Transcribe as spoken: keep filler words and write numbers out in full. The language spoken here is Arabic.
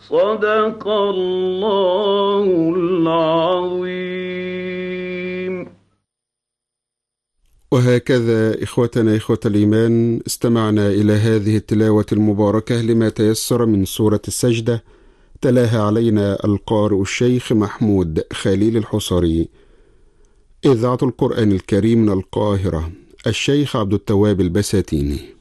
صدق الله العظيم. وهكذا إخوتنا إخوة الإيمان، استمعنا إلى هذه التلاوة المباركة لما تيسر من سورة السجدة، تلاها علينا القارئ الشيخ محمود خليل الحصري. إذاعة القرآن الكريم من القاهرة، الشيخ عبد التواب البساتيني.